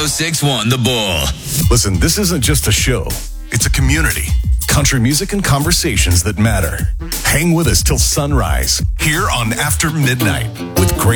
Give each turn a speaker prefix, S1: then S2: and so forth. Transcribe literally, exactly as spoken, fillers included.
S1: six one The Bull.
S2: Listen, this isn't just a show. It's a community. Country music and conversations that matter. Hang with us till sunrise here on After Midnight with Grace.